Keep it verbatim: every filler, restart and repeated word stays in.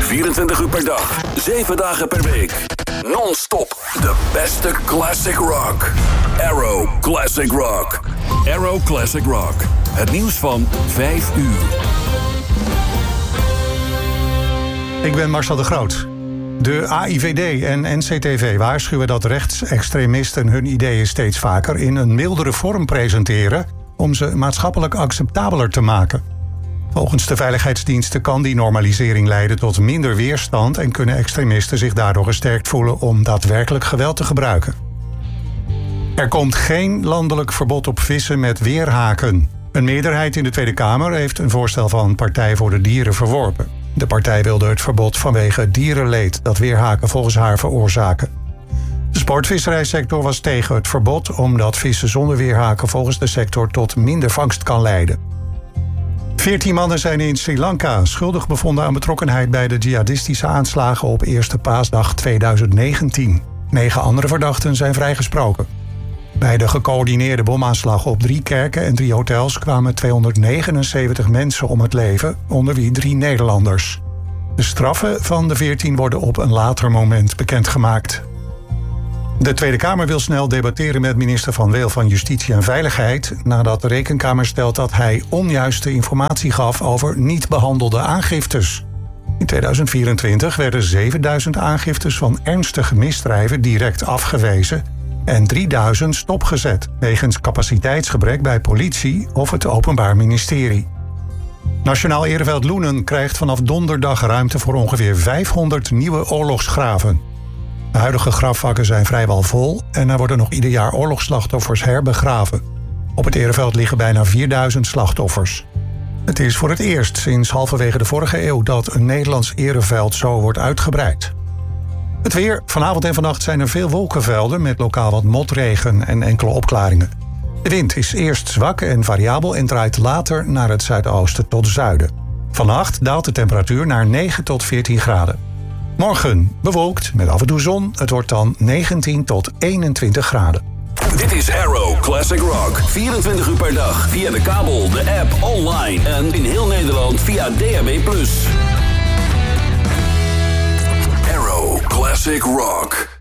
vierentwintig uur per dag, zeven dagen per week. Non-stop de beste classic rock. Arrow Classic Rock. Arrow Classic Rock. Het nieuws van vijf uur. Ik ben Marcel de Groot. De A I V D en N C T V waarschuwen dat rechtsextremisten hun ideeën steeds vaker in een mildere vorm presenteren om ze maatschappelijk acceptabeler te maken. Volgens de veiligheidsdiensten kan die normalisering leiden tot minder weerstand en kunnen extremisten zich daardoor gesterkt voelen om daadwerkelijk geweld te gebruiken. Er komt geen landelijk verbod op vissen met weerhaken. Een meerderheid in de Tweede Kamer heeft een voorstel van Partij voor de Dieren verworpen. De partij wilde het verbod vanwege dierenleed dat weerhaken volgens haar veroorzaken. De sportvisserijsector was tegen het verbod omdat vissen zonder weerhaken volgens de sector tot minder vangst kan leiden. Veertien mannen zijn in Sri Lanka schuldig bevonden aan betrokkenheid bij de jihadistische aanslagen op Eerste Paasdag tweeduizend negentien. Negen andere verdachten zijn vrijgesproken. Bij de gecoördineerde bomaanslag op drie kerken en drie hotels kwamen tweehonderdnegenenzeventig mensen om het leven, onder wie drie Nederlanders. De straffen van de veertien worden op een later moment bekendgemaakt. De Tweede Kamer wil snel debatteren met minister Van Weel van Justitie en Veiligheid nadat de Rekenkamer stelt dat hij onjuiste informatie gaf over niet behandelde aangiftes. In tweeduizend vierentwintig werden zevenduizend aangiftes van ernstige misdrijven direct afgewezen en drieduizend stopgezet wegens capaciteitsgebrek bij politie of het Openbaar Ministerie. Nationaal Ereveld Loenen krijgt vanaf donderdag ruimte voor ongeveer vijfhonderd nieuwe oorlogsgraven. De huidige grafvakken zijn vrijwel vol en er worden nog ieder jaar oorlogsslachtoffers herbegraven. Op het Ereveld liggen bijna vierduizend slachtoffers. Het is voor het eerst sinds halverwege de vorige eeuw dat een Nederlands ereveld zo wordt uitgebreid. Het weer. Vanavond en vannacht zijn er veel wolkenvelden met lokaal wat motregen en enkele opklaringen. De wind is eerst zwak en variabel en draait later naar het zuidoosten tot zuiden. Vannacht daalt de temperatuur naar negen tot veertien graden. Morgen bewolkt met af en toe zon. Het wordt dan negentien tot eenentwintig graden. Dit is Arrow Classic Rock. vierentwintig uur per dag via de kabel, de app, online en in heel Nederland via D A B plus. Arrow Classic Rock.